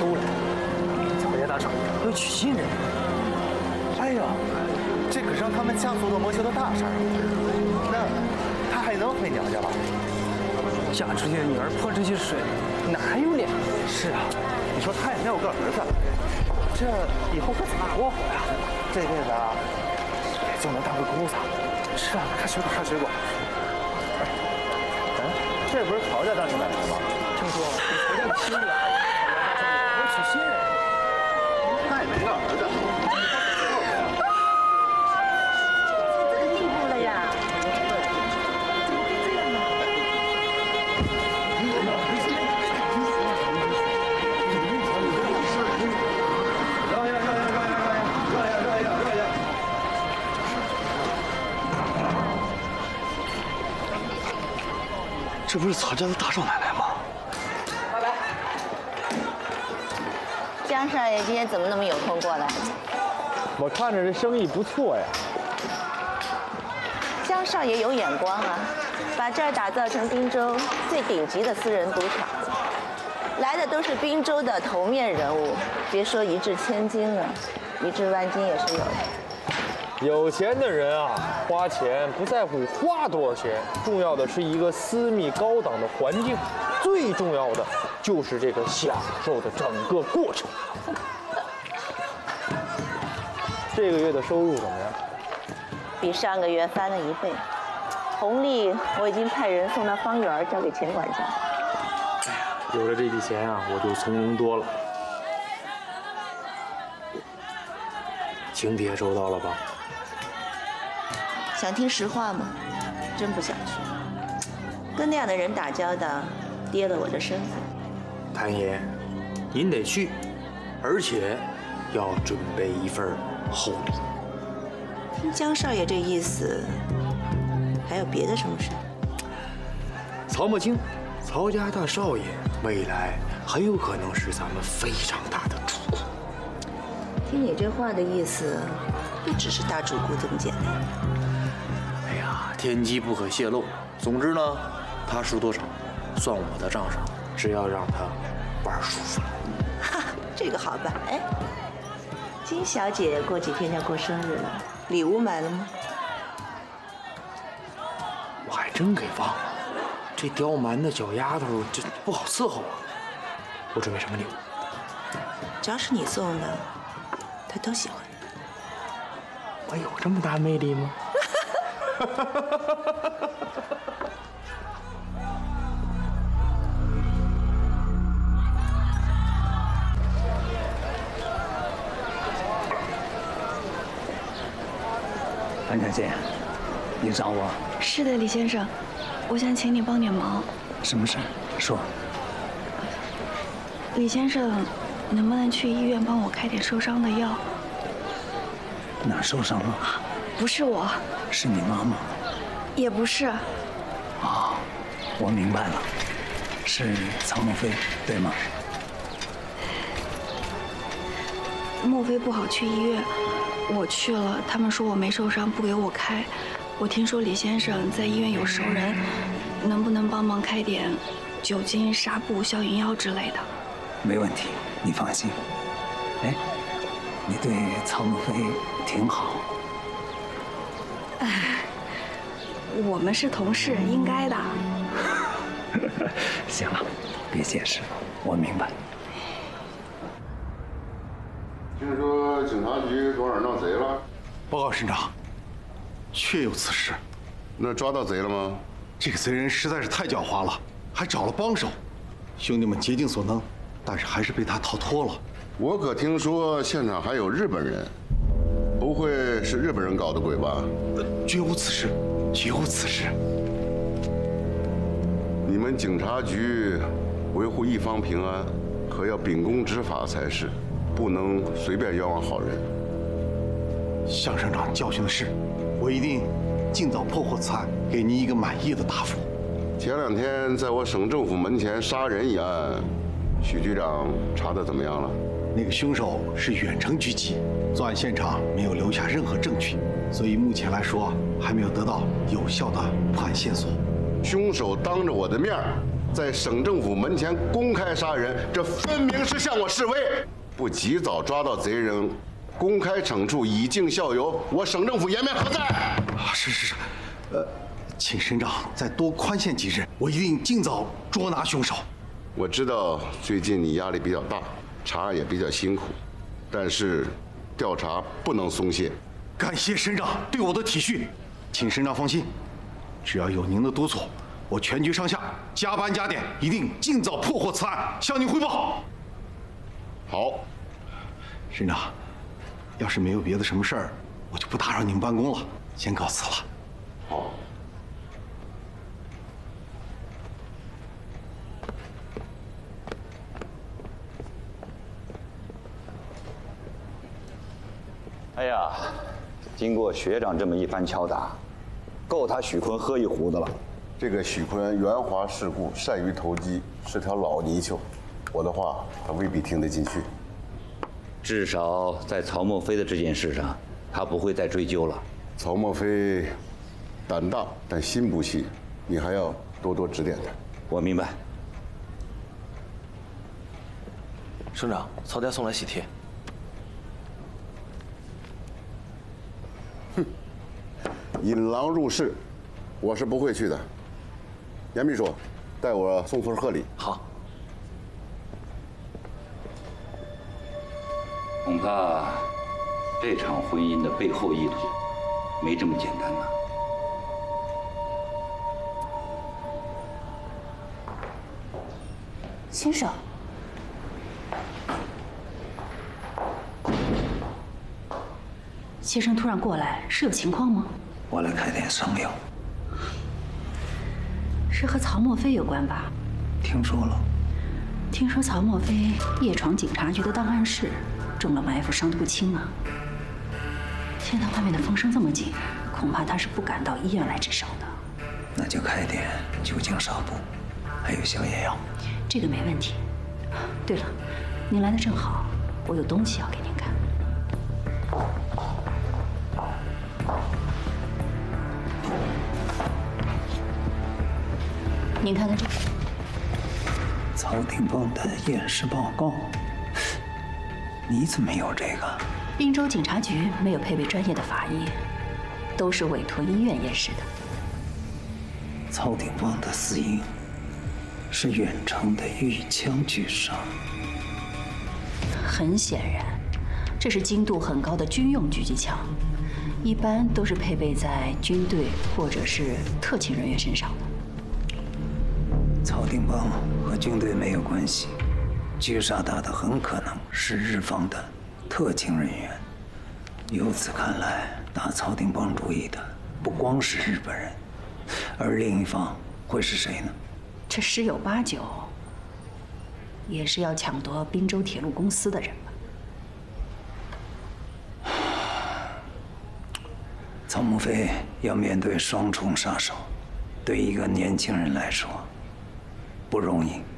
收了。曹家大少爷要娶新人。 哎呦，这可是让他们家族都摸求的大事儿。那他还能回娘家吧？ 嫁出去的女儿泼出去水，哪还有脸？ 是啊，你说他也没有个儿子，这以后可怎么过活呀？这辈子啊，也就能当个姑子。是啊，看水果，看水果。哎，这不是曹家大少奶奶吗？ 听说曹家的新娘，曹家大少爷要娶新人， 他也没个儿子。 这个地步了呀！ 这不是曹家的大少奶奶吗？ 江少爷今天怎么那么有空过来？ 我看着这生意不错呀。 江少爷有眼光啊，把这儿打造成滨州最顶级的私人赌场，来的都是滨州的头面人物，别说一掷千金了，一掷万金也是有的。 有钱的人啊，花钱不在乎花多少钱，重要的是一个私密高档的环境，最重要的就是这个享受的整个过程。这个月的收入怎么样？ 比上个月翻了1倍，红利我已经派人送到方圆交给钱管家。 有了这笔钱啊，我就从容多了。请帖收到了吧？ 想听实话吗？真不想去。跟那样的人打交道，跌了我的身份。 谭爷，您得去，而且要准备一份厚礼。 听江少爷这意思，还有别的什么事？ 曹墨清，曹家大少爷，未来很有可能是咱们非常大的主顾。 听你这话的意思，不只是大主顾这么简单。 哎呀，天机不可泄露。总之呢，他输多少，算我的账上，只要让他玩舒服了。 哈，这个好办。哎，金小姐过几天要过生日了，礼物买了吗？ 我还真给忘了，这刁蛮的小丫头，这不好伺候啊。我准备什么礼物？ 只要是你送的，她都喜欢。 我有这么大魅力吗？ 樊小姐，你找我？ 是的，李先生，我想请你帮点忙。 什么事？说。 李先生，能不能去医院帮我开点受伤的药？ 哪儿受伤了？ 不是我， 是你妈妈。 也不是。 啊，我明白了，是曹墨菲，对吗？ 莫非不好去医院？我去了，他们说我没受伤，不给我开。我听说李先生在医院有熟人，能不能帮忙开点酒精、纱布、消炎药之类的？ 没问题，你放心。哎，你对曹墨菲挺好。 我们是同事，应该的。 行了，别解释，我明白。 听说警察局昨晚闹贼了？ 报告省长，确有此事。 那抓到贼了吗？ 这个贼人实在是太狡猾了，还找了帮手。兄弟们竭尽所能，但是还是被他逃脱了。 我可听说现场还有日本人，不会是日本人搞的鬼吧？ 绝无此事，绝无此事。 你们警察局维护一方平安，可要秉公执法才是，不能随便冤枉好人。 向省长教训的是，我一定尽早破获此案，给您一个满意的答复。 前2天在我省政府门前杀人一案，许局长查得怎么样了？ 那个凶手是远程狙击，作案现场没有留下任何证据，所以目前来说还没有得到有效的破案线索。 凶手当着我的面在省政府门前公开杀人，这分明是向我示威。不及早抓到贼人，公开惩处，以儆效尤，我省政府颜面何在？ 是，请省长再多宽限几日，我一定尽早捉拿凶手。 我知道最近你压力比较大，查案也比较辛苦，但是调查不能松懈。 感谢省长对我的体恤，请省长放心，只要有您的督促，我全局上下加班加点，一定尽早破获此案，向您汇报。 好， 省长，要是没有别的什么事儿，我就不打扰您办公了，先告辞了。 好。 哎呀，经过学长这么一番敲打，够他许坤喝一壶的了。 这个许坤圆滑世故，善于投机，是条老泥鳅。我的话他未必听得进去。 至少在曹墨飞的这件事上，他不会再追究了。 曹墨飞胆大但心不细，你还要多多指点他。 我明白。 省长，曹家送来喜帖。 引狼入室，我是不会去的。严秘书，代我送份贺礼。 好。 恐怕这场婚姻的背后意图没这么简单呐。 先生，先生突然过来，是有情况吗？ 我来开点商量。 是和曹墨飞有关吧？ 听说了。 听说曹墨飞夜闯警察局的档案室，中了埋伏，伤得不轻啊。现在外面的风声这么紧，恐怕他是不敢到医院来治伤的。 那就开点酒精纱布，还有消炎药。 这个没问题。对了，您来的正好，我有东西要给您看。您看看这个。 曹定邦的验尸报告，你怎么有这个？ 滨州警察局没有配备专业的法医，都是委托医院验尸的。 曹定邦的死因是远程的预枪狙杀。 很显然，这是精度很高的军用狙击枪，一般都是配备在军队或者是特勤人员身上的。 曹定邦和军队没有关系，狙杀他的很可能是日方的特勤人员。由此看来，打曹定邦主意的不光是日本人，而另一方会是谁呢？ 这十有八九也是要抢夺滨州铁路公司的人吧。 曹墨飞要面对双重杀手，对一个年轻人来说不容易。